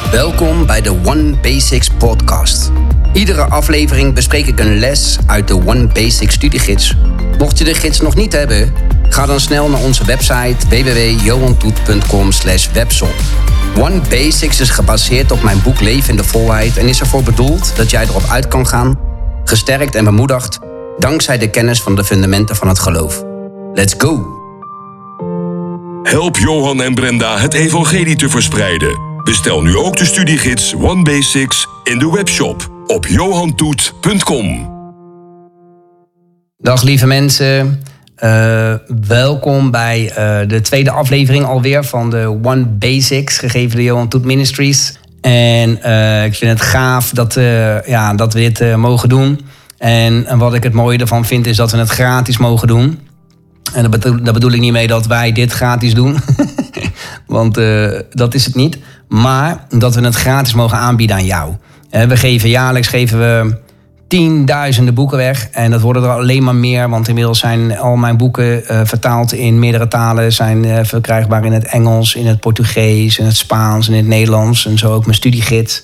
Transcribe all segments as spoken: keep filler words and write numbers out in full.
Welkom bij de One Basics podcast. Iedere aflevering bespreek ik een les uit de One Basics studiegids. Mocht je de gids nog niet hebben, ga dan snel naar onze website w w w punt johan toet punt com slash webshop. One Basics is gebaseerd op mijn boek Leven in de Volheid en is ervoor bedoeld dat jij erop uit kan gaan, gesterkt en bemoedigd, dankzij de kennis van de fundamenten van het geloof. Let's go! Help Johan en Brenda het evangelie te verspreiden. Bestel nu ook de studiegids One Basics in de webshop op johan toet punt com. Dag lieve mensen, uh, welkom bij uh, de tweede aflevering alweer van de One Basics, gegeven door Johan Toet Ministries. En uh, ik vind het gaaf dat, uh, ja, dat we dit uh, mogen doen. En, en wat ik het mooie ervan vind is dat we het gratis mogen doen. En daar bedoel, daar bedoel ik niet mee dat wij dit gratis doen. Want uh, dat is het niet. Maar dat we het gratis mogen aanbieden aan jou. Uh, we geven jaarlijks geven we tienduizenden boeken weg. En dat worden er alleen maar meer. Want inmiddels zijn al mijn boeken uh, vertaald in meerdere talen. Zijn uh, verkrijgbaar in het Engels, in het Portugees, in het Spaans, in het Nederlands. En zo ook mijn studiegids.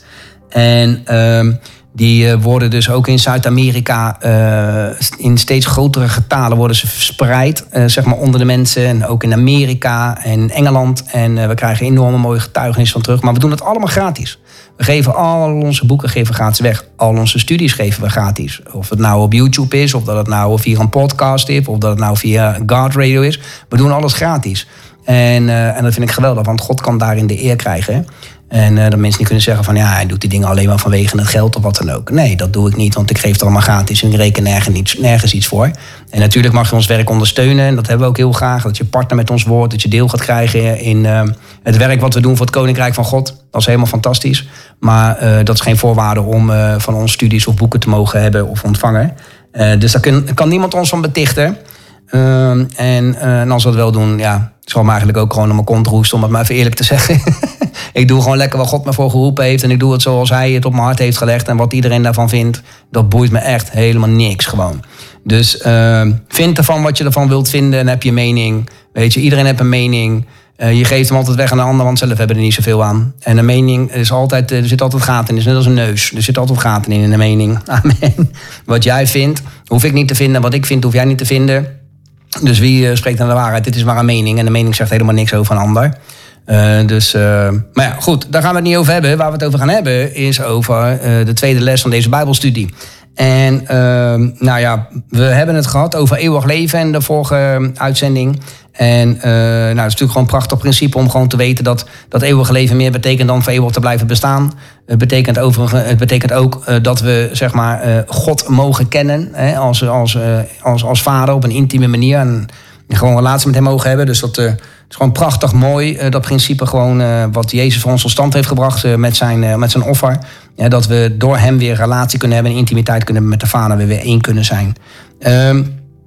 En uh, die uh, worden dus ook in Zuid-Amerika uh, in steeds grotere getalen worden ze verspreid. Uh, zeg maar onder de mensen. En ook in Amerika en in Engeland. En uh, we krijgen enorme mooie getuigenis van terug. Maar we doen het allemaal gratis. We geven al onze boeken geven gratis weg. Al onze studies geven we gratis. Of het nou op YouTube is, of dat het nou via een podcast is, of dat het nou via God Radio is. We doen alles gratis. En, uh, en dat vind ik geweldig, want God kan daarin de eer krijgen. En uh, dat mensen niet kunnen zeggen van ja, hij doet die dingen alleen maar vanwege het geld of wat dan ook. Nee, dat doe ik niet, want ik geef het allemaal gratis en ik reken nergens iets, nergens iets voor. En natuurlijk mag je ons werk ondersteunen en dat hebben we ook heel graag. Dat je partner met ons wordt, dat je deel gaat krijgen in uh, het werk wat we doen voor het Koninkrijk van God. Dat is helemaal fantastisch. Maar uh, dat is geen voorwaarde om uh, van ons studies of boeken te mogen hebben of ontvangen. Uh, dus daar kan, kan niemand ons van betichten. Uh, en, uh, en als we dat wel doen, ja, ik zal me eigenlijk ook gewoon om mijn kont roesten, om het maar even eerlijk te zeggen. Ik doe gewoon lekker wat God me voor geroepen heeft. En ik doe het zoals hij het op mijn hart heeft gelegd. En wat iedereen daarvan vindt, dat boeit me echt helemaal niks gewoon. Dus uh, vind ervan wat je ervan wilt vinden en heb je mening. Weet je, iedereen heeft een mening. Uh, je geeft hem altijd weg aan de ander, want zelf hebben er niet zoveel aan. En een mening is altijd, er zit altijd gaten in. Het is net als een neus. Er zit altijd gaten in in een mening. Amen. Wat jij vindt, hoef ik niet te vinden. Wat ik vind, hoef jij niet te vinden. Dus wie uh, spreekt aan de waarheid? Dit is maar een mening. En de mening zegt helemaal niks over een ander. Uh, dus, uh, maar ja, goed, daar gaan we het niet over hebben. Waar we het over gaan hebben is over uh, de tweede les van deze Bijbelstudie. En uh, nou ja, we hebben het gehad over eeuwig leven in de vorige uitzending. En uh, nou, het is natuurlijk gewoon een prachtig principe om gewoon te weten dat dat eeuwige leven meer betekent dan voor eeuwig te blijven bestaan. Het betekent, overigens, het betekent ook uh, dat we zeg maar uh, God mogen kennen hè, als, als, uh, als, als vader op een intieme manier. En gewoon een relatie met hem mogen hebben. Dus dat uh, is gewoon prachtig mooi. Uh, dat principe gewoon uh, wat Jezus voor ons tot stand heeft gebracht uh, met, zijn, uh, met zijn offer. Ja, dat we door hem weer relatie kunnen hebben en intimiteit kunnen hebben met de vader. We weer één kunnen zijn. Uh,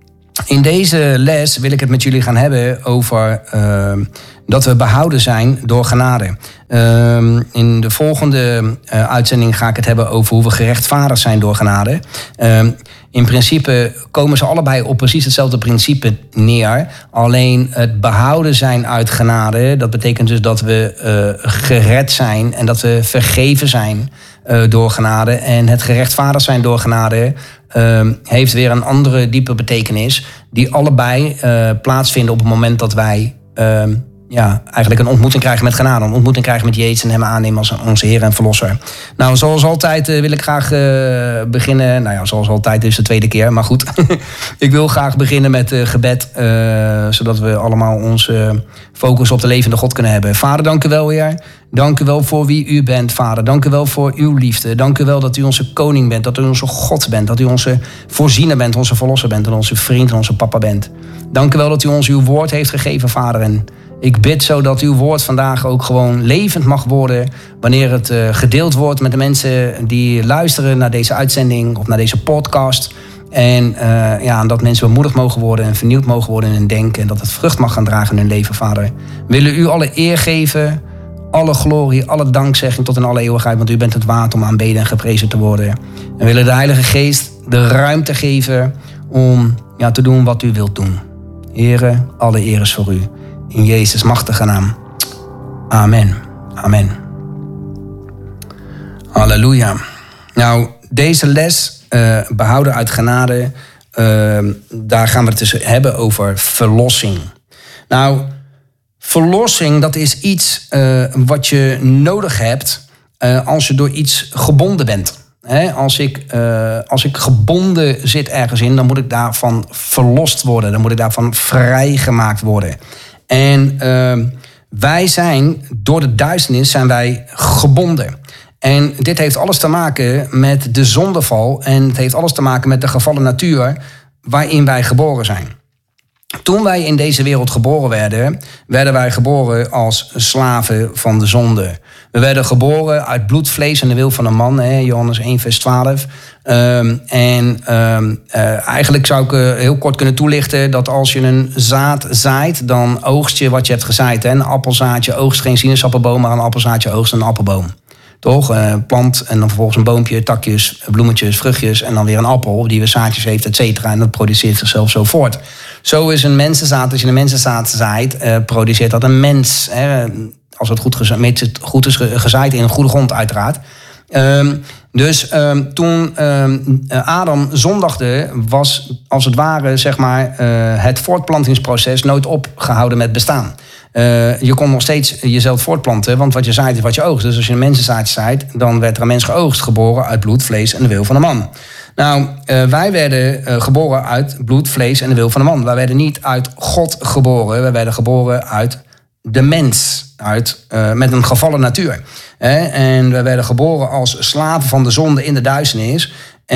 In deze les wil ik het met jullie gaan hebben over uh, dat we behouden zijn door genade. Uh, in de volgende uh, uitzending ga ik het hebben over hoe we gerechtvaardigd zijn door genade. Uh, in principe komen ze allebei op precies hetzelfde principe neer. Alleen het behouden zijn uit genade, dat betekent dus dat we uh, gered zijn en dat we vergeven zijn uh, door genade. En het gerechtvaardigd zijn door genade Uh, heeft weer een andere diepe betekenis die allebei uh, plaatsvinden op het moment dat wij uh, ja, eigenlijk een ontmoeting krijgen met genade. Een ontmoeting krijgen met Jezus en hem aannemen als onze Heer en Verlosser. Nou, zoals altijd uh, wil ik graag uh, beginnen. Nou ja, zoals altijd is de tweede keer, maar goed. Ik wil graag beginnen met uh, gebed, uh, zodat we allemaal onze focus op de levende God kunnen hebben. Vader, dank u wel, Heer. Dank u wel voor wie u bent, Vader. Dank u wel voor uw liefde. Dank u wel dat u onze koning bent, dat u onze God bent, dat u onze voorziener bent, onze verlosser bent en onze vriend en onze papa bent. Dank u wel dat u ons uw woord heeft gegeven, Vader. En ik bid zo dat uw woord vandaag ook gewoon levend mag worden wanneer het uh, gedeeld wordt met de mensen die luisteren naar deze uitzending of naar deze podcast. En uh, ja, dat mensen bemoedigd mogen worden en vernieuwd mogen worden in hun denken. En dat het vrucht mag gaan dragen in hun leven, Vader. We willen u alle eer geven, alle glorie, alle dankzegging tot in alle eeuwigheid. Want u bent het waard om aanbeden en geprezen te worden. En we willen de Heilige Geest de ruimte geven om ja, te doen wat u wilt doen. Here, alle eer is voor u. In Jezus' machtige naam. Amen. Amen. Halleluja. Nou, deze les, uh, behouden uit genade, uh, daar gaan we het dus hebben over verlossing. Nou, verlossing, dat is iets uh, wat je nodig hebt uh, als je door iets gebonden bent. He, als, ik, uh, als ik gebonden zit ergens in, dan moet ik daarvan verlost worden. Dan moet ik daarvan vrijgemaakt worden. En uh, wij zijn, door de duisternis zijn wij gebonden. En dit heeft alles te maken met de zondeval. En het heeft alles te maken met de gevallen natuur waarin wij geboren zijn. Toen wij in deze wereld geboren werden, werden wij geboren als slaven van de zonde. We werden geboren uit bloed, vlees en de wil van een man, hè, Johannes één vers twaalf. Um, en um, uh, eigenlijk zou ik uh, heel kort kunnen toelichten dat als je een zaad zaait, dan oogst je wat je hebt gezaaid. Hè. Een appelzaadje oogst geen sinaasappelboom, maar een appelzaadje oogst een appelboom. Toch? Uh, plant en dan vervolgens een boompje, takjes, bloemetjes, vruchtjes en dan weer een appel die weer zaadjes heeft, et cetera. En dat produceert zichzelf zo voort. Zo is een mensenzaad, als je een mensenzaad zaait, uh, produceert dat een mens. Hè, als het goed, geza- goed is gezaaid in een goede grond uiteraard. Um, dus um, toen um, Adam zondigde, was als het ware zeg maar, uh, het voortplantingsproces nooit opgehouden met bestaan. Uh, je kon nog steeds jezelf voortplanten, want wat je zaait is wat je oogst. Dus als je een mensenzaadje zaait, dan werd er een mens geoogst, geboren uit bloed, vlees en de wil van een man. Nou, uh, wij werden uh, geboren uit bloed, vlees en de wil van een man. Wij werden niet uit God geboren, wij werden geboren uit de mens, uit, uh, met een gevallen natuur. Hè? En wij werden geboren als slaven van de zonde in de duisternis.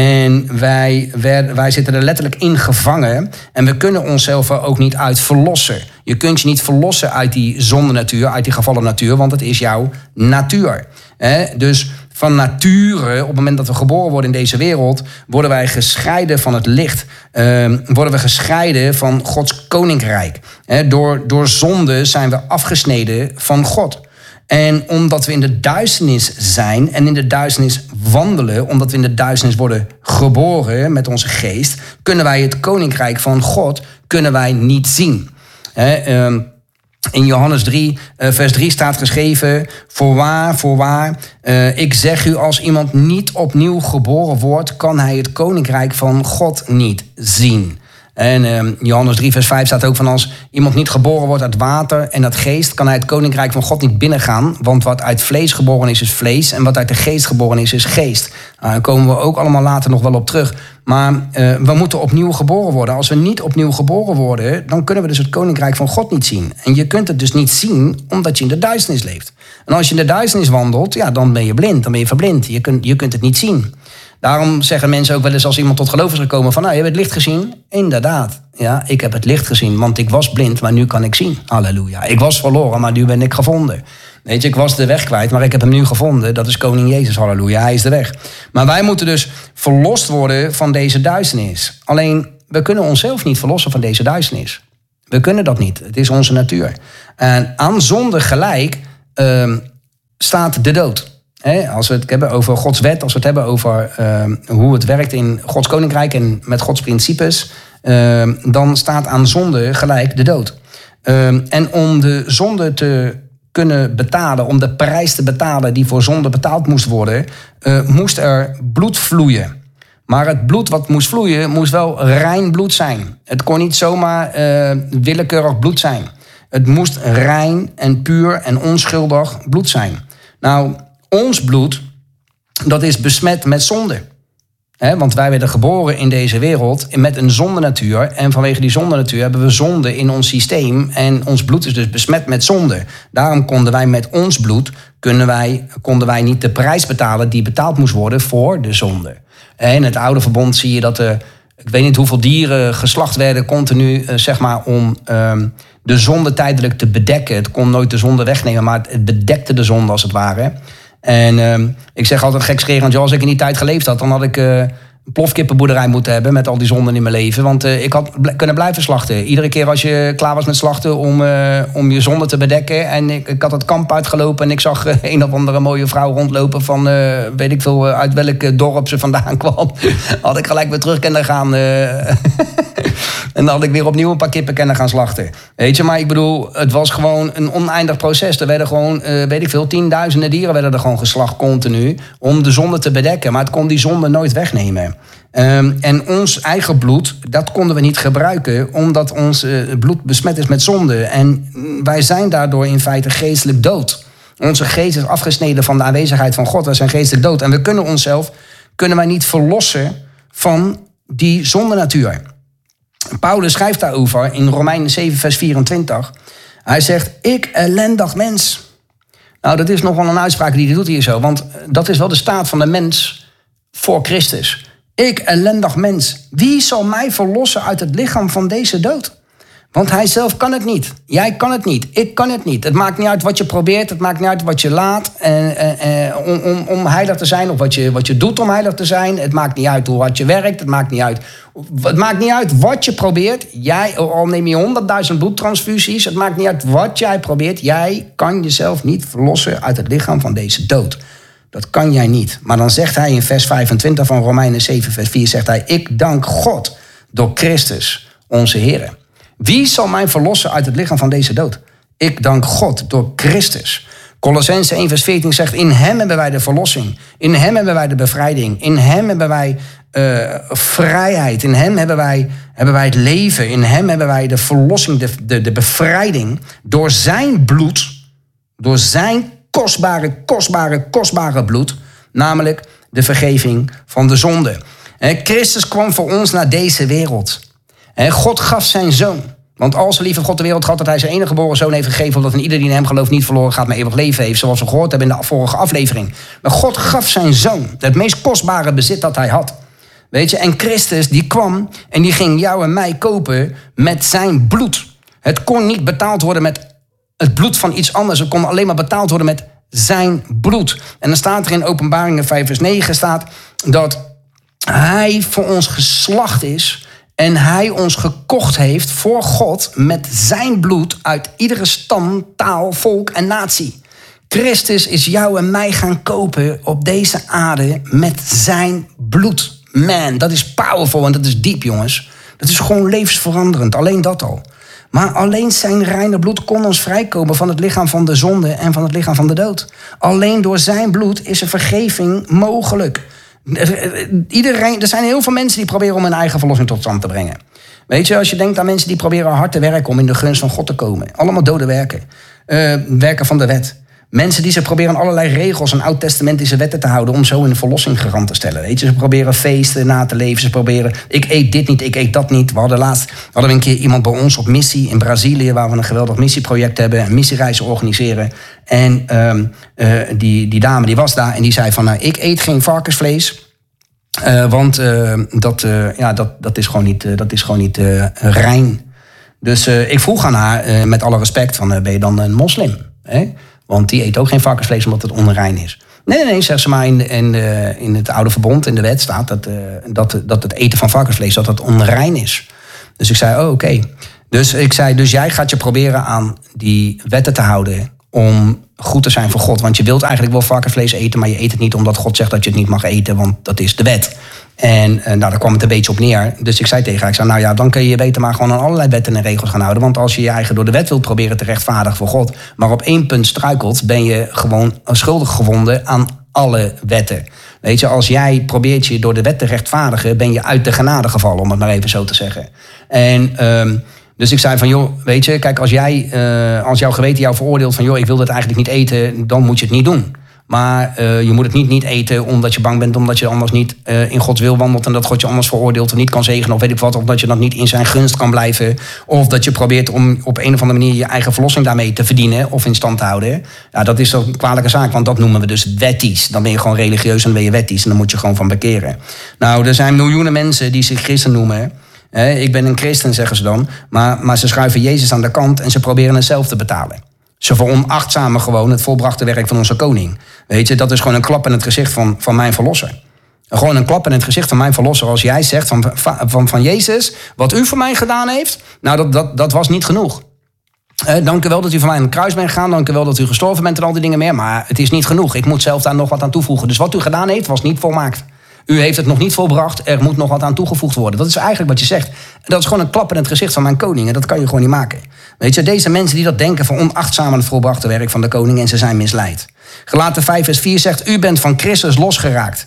En wij, werden, wij zitten er letterlijk in gevangen. En we kunnen onszelf er ook niet uit verlossen. Je kunt je niet verlossen uit die zondenatuur, uit die gevallen natuur, want het is jouw natuur. Hè? Dus van nature, op het moment dat we geboren worden in deze wereld, worden wij gescheiden van het licht. Uh, worden we gescheiden van Gods koninkrijk. He, door, door zonde zijn we afgesneden van God. En omdat we in de duisternis zijn en in de duisternis wandelen, omdat we in de duisternis worden geboren met onze geest, kunnen wij het koninkrijk van God kunnen wij niet zien. He, uh, In Johannes drie, vers drie staat geschreven: Voorwaar, voorwaar, uh, ik zeg u, als iemand niet opnieuw geboren wordt, kan hij het koninkrijk van God niet zien. En uh, Johannes drie, vers vijf staat ook van: als iemand niet geboren wordt uit water en uit geest, kan hij het koninkrijk van God niet binnengaan. Want wat uit vlees geboren is, is vlees. En wat uit de geest geboren is, is geest. Nou, daar komen we ook allemaal later nog wel op terug. Maar uh, we moeten opnieuw geboren worden. Als we niet opnieuw geboren worden, dan kunnen we dus het koninkrijk van God niet zien. En je kunt het dus niet zien, omdat je in de duisternis leeft. En als je in de duisternis wandelt, ja, dan ben je blind, dan ben je verblind. Je kunt, je kunt het niet zien. Daarom zeggen mensen ook wel eens als iemand tot geloof is gekomen van: nou, je hebt het licht gezien? Inderdaad, ja, ik heb het licht gezien, want ik was blind, maar nu kan ik zien. Halleluja. Ik was verloren, maar nu ben ik gevonden. Weet je, ik was de weg kwijt, maar ik heb hem nu gevonden. Dat is koning Jezus, halleluja, hij is de weg. Maar wij moeten dus verlost worden van deze duisternis. Alleen, we kunnen onszelf niet verlossen van deze duisternis. We kunnen dat niet, het is onze natuur. En aan zonde gelijk uh, staat de dood. He, als we het hebben over Gods wet, als we het hebben over uh, hoe het werkt in Gods koninkrijk en met Gods principes, uh, dan staat aan zonde gelijk de dood. Uh, en om de zonde te kunnen betalen, om de prijs te betalen die voor zonde betaald moest worden, uh, moest er bloed vloeien. Maar het bloed wat moest vloeien, moest wel rein bloed zijn. Het kon niet zomaar uh, willekeurig bloed zijn. Het moest rein en puur en onschuldig bloed zijn. Nou, ons bloed, dat is besmet met zonde. He, want wij werden geboren in deze wereld met een zondenatuur. En vanwege die zondenatuur hebben we zonde in ons systeem. En ons bloed is dus besmet met zonde. Daarom konden wij met ons bloed konden wij, konden wij niet de prijs betalen die betaald moest worden voor de zonde. En in het oude verbond zie je dat er, ik weet niet hoeveel dieren geslacht werden continu, zeg maar, om um, de zonde tijdelijk te bedekken. Het kon nooit de zonde wegnemen, maar het bedekte de zonde als het ware. En uh, ik zeg altijd gekscherend, als ik in die tijd geleefd had, dan had ik uh, plofkippenboerderij moeten hebben met al die zonden in mijn leven. Want uh, ik had bl- kunnen blijven slachten. Iedere keer als je klaar was met slachten om, uh, om je zonde te bedekken. En ik, ik had het kamp uitgelopen en ik zag uh, een of andere mooie vrouw rondlopen van uh, weet ik veel uh, uit welk dorp ze vandaan kwam. Had ik gelijk weer terug kunnen gaan. Uh, en dan had ik weer opnieuw een paar kippen kunnen gaan slachten. Weet je, maar ik bedoel, het was gewoon een oneindig proces. Er werden gewoon, uh, weet ik veel, tienduizenden dieren werden er gewoon geslacht continu om de zonde te bedekken. Maar het kon die zonde nooit wegnemen. Um, en ons eigen bloed, dat konden we niet gebruiken, omdat ons uh, bloed besmet is met zonde. En wij zijn daardoor in feite geestelijk dood. Onze geest is afgesneden van de aanwezigheid van God. Wij zijn geestelijk dood. En we kunnen onszelf kunnen wij niet verlossen van die zondenatuur. Paulus schrijft daarover in Romeinen zeven vers vierentwintig. Hij zegt, ik ellendig mens. Nou, dat is nog wel een uitspraak die hij doet hier zo. Want dat is wel de staat van de mens voor Christus. Ik ellendig mens. Wie zal mij verlossen uit het lichaam van deze dood? Want hij zelf kan het niet. Jij kan het niet. Ik kan het niet. Het maakt niet uit wat je probeert. Het maakt niet uit wat je laat eh, eh, om, om, om heilig te zijn. Of wat je, wat je doet om heilig te zijn. Het maakt niet uit hoe hard je werkt. Het maakt niet uit, het maakt niet uit wat je probeert. Jij, al neem je honderdduizend bloedtransfusies. Het maakt niet uit wat jij probeert. Jij kan jezelf niet verlossen uit het lichaam van deze dood. Dat kan jij niet. Maar dan zegt hij in vers vijfentwintig van Romeinen zeven vers vier... zegt hij, ik dank God door Christus onze Heer. Wie zal mij verlossen uit het lichaam van deze dood? Ik dank God door Christus. Kolossenzen één vers veertien zegt, in hem hebben wij de verlossing. In hem hebben wij de bevrijding. In hem hebben wij uh, vrijheid. In hem hebben wij, hebben wij het leven. In hem hebben wij de verlossing, de, de, de bevrijding. Door zijn bloed, door zijn kostbare, kostbare, kostbare bloed. Namelijk de vergeving van de zonde. Christus kwam voor ons naar deze wereld. God gaf zijn zoon. Want als de lieve God de wereld had, dat hij zijn enige geboren zoon heeft gegeven, omdat een ieder die in hem gelooft niet verloren gaat, maar eeuwig leven heeft. Zoals we gehoord hebben in de vorige aflevering. Maar God gaf zijn zoon. Het meest kostbare bezit dat hij had. Weet je, en Christus die kwam en die ging jou en mij kopen met zijn bloed. Het kon niet betaald worden met het bloed van iets anders. Het kon alleen maar betaald worden met zijn bloed. En dan staat er in Openbaringen vijf vers negen staat dat hij voor ons geslacht is en hij ons gekocht heeft voor God met zijn bloed uit iedere stam, taal, volk en natie. Christus is jou en mij gaan kopen op deze aarde met zijn bloed. Man, dat is powerful en dat is diep, jongens. Dat is gewoon levensveranderend, alleen dat al. Maar alleen zijn reine bloed kon ons vrijkomen van het lichaam van de zonde en van het lichaam van de dood. Alleen door zijn bloed is er vergeving mogelijk. Iedereen, er zijn heel veel mensen die proberen om hun eigen verlossing tot stand te brengen. Weet je, als je denkt aan mensen die proberen hard te werken om in de gunst van God te komen. Allemaal dode werken. Uh, werken van de wet. Mensen die ze proberen allerlei regels en oud-testamentische wetten te houden om zo een verlossing garant te stellen. Weet je, ze proberen feesten na te leven. Ze proberen, ik eet dit niet, ik eet dat niet. We hadden laatst hadden we een keer iemand bij ons op missie in Brazilië, waar we een geweldig missieproject hebben, een missiereis organiseren. En um, uh, die, die dame die was daar en die zei van, nou, ik eet geen varkensvlees. Uh, want uh, dat, uh, ja, dat, dat is gewoon niet, uh, dat is gewoon niet uh, rein. Dus uh, ik vroeg aan haar, uh, met alle respect, van, uh, ben je dan een moslim? Hè? Want die eet ook geen varkensvlees omdat het onrein is. Nee, nee, nee, zegt ze maar, in, in, uh, in het oude verbond, in de wet staat dat, uh, dat, dat het eten van varkensvlees dat het onrein is. Dus ik zei, oh, oké. Okay. Dus ik zei, dus jij gaat je proberen aan die wetten te houden om goed te zijn voor God. Want je wilt eigenlijk wel varkensvlees eten, maar je eet het niet omdat God zegt dat je het niet mag eten, want dat is de wet. En uh, nou, daar kwam het een beetje op neer. Dus ik zei tegen haar, ik zei, nou ja, dan kun je je beter maar gewoon aan allerlei wetten en regels gaan houden. Want als je je eigen door de wet wilt proberen te rechtvaardigen voor God, maar op één punt struikelt, ben je gewoon schuldig gevonden aan alle wetten. Weet je, als jij probeert je door de wet te rechtvaardigen, ben je uit de genade gevallen, om het maar even zo te zeggen. En um, dus ik zei van, joh, weet je, kijk, als jij, uh, als jouw geweten jou veroordeelt van, joh, ik wil dit eigenlijk niet eten, dan moet je het niet doen. Maar uh, je moet het niet niet eten omdat je bang bent, omdat je anders niet uh, in Gods wil wandelt en dat God je anders veroordeelt of niet kan zegenen of weet ik wat, of dat je dat niet in zijn gunst kan blijven, of dat je probeert om op een of andere manier je eigen verlossing daarmee te verdienen of in stand te houden. Ja, dat is toch een kwalijke zaak, want dat noemen we dus wettisch. Dan ben je gewoon religieus en dan ben je wettisch en dan moet je gewoon van bekeren. Nou, er zijn miljoenen mensen die zich christen noemen. He, ik ben een christen, zeggen ze dan, maar, maar ze schuiven Jezus aan de kant en ze proberen het zelf te betalen. Ze veronachtzamen gewoon het volbrachte werk van onze koning. Weet je, dat is gewoon een klap in het gezicht van, van mijn verlosser. Gewoon een klap in het gezicht van mijn verlosser als jij zegt van, van, van Jezus, wat u voor mij gedaan heeft, nou dat, dat, dat was niet genoeg. Uh, dank u wel dat u voor mij aan het kruis bent gegaan. Dank u wel dat u gestorven bent en al die dingen meer. Maar het is niet genoeg. Ik moet zelf daar nog wat aan toevoegen. Dus wat u gedaan heeft, was niet volmaakt. U heeft het nog niet volbracht. Er moet nog wat aan toegevoegd worden. Dat is eigenlijk wat je zegt. Dat is gewoon een klap in het gezicht van mijn koning. En dat kan je gewoon niet maken. Weet je, deze mensen die dat denken van onachtzaam aan het volbrachte werk van de koning en ze zijn misleid. Galaten vijf vers vier zegt, u bent van Christus losgeraakt.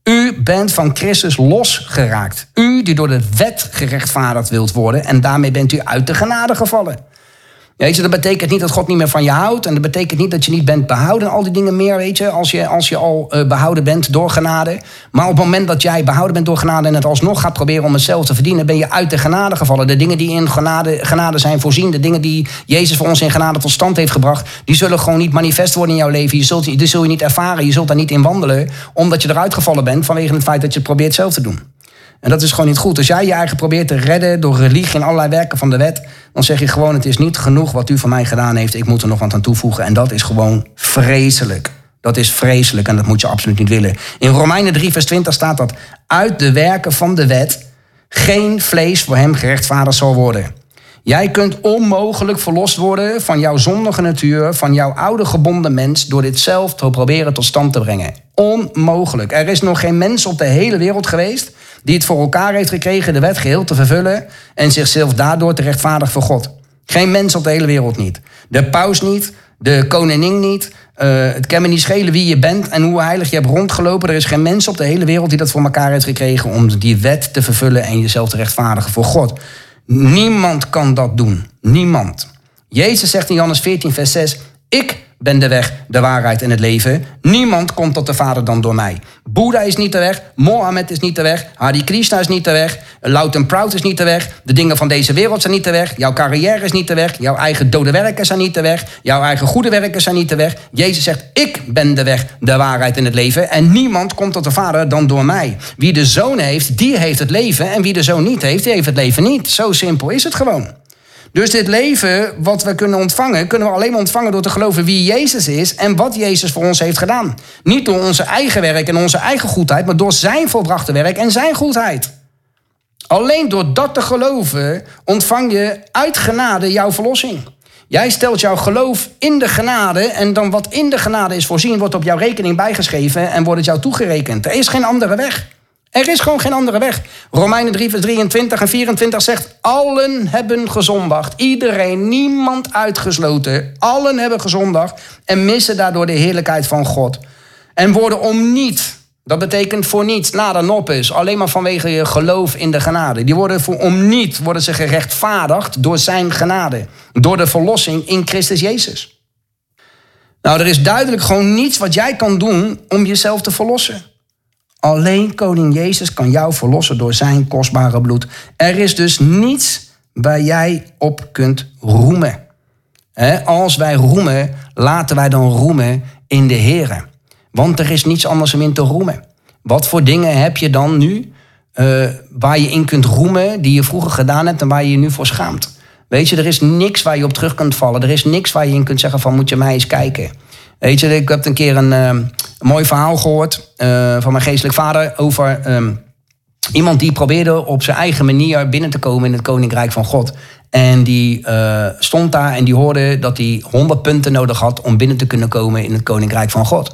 U bent van Christus losgeraakt. U die door de wet gerechtvaardigd wilt worden en daarmee bent u uit de genade gevallen. Weet je, dat betekent niet dat God niet meer van je houdt. En dat betekent niet dat je niet bent behouden. En al die dingen meer, weet je. Als je, als je al uh, behouden bent door genade. Maar op het moment dat jij behouden bent door genade en het alsnog gaat proberen om het zelf te verdienen, ben je uit de genade gevallen. De dingen die in genade, genade zijn voorzien, de dingen die Jezus voor ons in genade tot stand heeft gebracht, die zullen gewoon niet manifest worden in jouw leven. Je zult, die zul je niet ervaren. Je zult daar niet in wandelen. Omdat je eruit gevallen bent vanwege het feit dat je het probeert zelf te doen. En dat is gewoon niet goed. Als jij je eigen probeert te redden door religie en allerlei werken van de wet, dan zeg je gewoon, het is niet genoeg wat u voor mij gedaan heeft. Ik moet er nog wat aan toevoegen. En dat is gewoon vreselijk. Dat is vreselijk en dat moet je absoluut niet willen. In Romeinen drie vers twintig staat dat uit de werken van de wet geen vlees voor hem gerechtvaardigd zal worden. Jij kunt onmogelijk verlost worden van jouw zondige natuur, van jouw oude gebonden mens, door dit zelf te proberen tot stand te brengen. Onmogelijk. Er is nog geen mens op de hele wereld geweest die het voor elkaar heeft gekregen de wet geheel te vervullen en zichzelf daardoor te rechtvaardigen voor God. Geen mens op de hele wereld niet. De paus niet, de koningin niet. Uh, het kan me niet schelen wie je bent en hoe heilig je hebt rondgelopen. Er is geen mens op de hele wereld die dat voor elkaar heeft gekregen om die wet te vervullen en jezelf te rechtvaardigen voor God. Niemand kan dat doen. Niemand. Jezus zegt in Johannes veertien vers zes, ik ben de weg, de waarheid en het leven. Niemand komt tot de Vader dan door mij. Boeddha is niet de weg, Mohammed is niet de weg, Hare Krishna is niet de weg, Loud and Proud is niet de weg, de dingen van deze wereld zijn niet de weg, jouw carrière is niet de weg, jouw eigen dode werken zijn niet de weg, jouw eigen goede werken zijn niet de weg. Jezus zegt, ik ben de weg, de waarheid en het leven en niemand komt tot de Vader dan door mij. Wie de Zoon heeft, die heeft het leven en wie de Zoon niet heeft, die heeft het leven niet. Zo simpel is het gewoon. Dus dit leven wat we kunnen ontvangen, kunnen we alleen maar ontvangen door te geloven wie Jezus is en wat Jezus voor ons heeft gedaan. Niet door onze eigen werk en onze eigen goedheid, maar door zijn volbrachte werk en zijn goedheid. Alleen door dat te geloven ontvang je uit genade jouw verlossing. Jij stelt jouw geloof in de genade en dan wat in de genade is voorzien, wordt op jouw rekening bijgeschreven en wordt het jou toegerekend. Er is geen andere weg. Er is gewoon geen andere weg. Romeinen drie vers drieëntwintig en vierentwintig zegt, allen hebben gezondigd. Iedereen, niemand uitgesloten. Allen hebben gezondigd en missen daardoor de heerlijkheid van God. En worden om niet, dat betekent voor niets, nada nopes, alleen maar vanwege je geloof in de genade. Die worden voor om niet, worden ze gerechtvaardigd door zijn genade. Door de verlossing in Christus Jezus. Nou, er is duidelijk gewoon niets wat jij kan doen om jezelf te verlossen. Alleen koning Jezus kan jou verlossen door zijn kostbare bloed. Er is dus niets waar jij op kunt roemen. He, als wij roemen, laten wij dan roemen in de Here. Want er is niets anders om in te roemen. Wat voor dingen heb je dan nu uh, waar je in kunt roemen, die je vroeger gedaan hebt en waar je je nu voor schaamt? Weet je, er is niks waar je op terug kunt vallen. Er is niks waar je in kunt zeggen van, moet je mij eens kijken. Weet je, ik heb een keer een, uh, een mooi verhaal gehoord uh, van mijn geestelijk vader over um, iemand die probeerde op zijn eigen manier binnen te komen in het koninkrijk van God. En die uh, stond daar en die hoorde dat hij honderd punten nodig had om binnen te kunnen komen in het koninkrijk van God.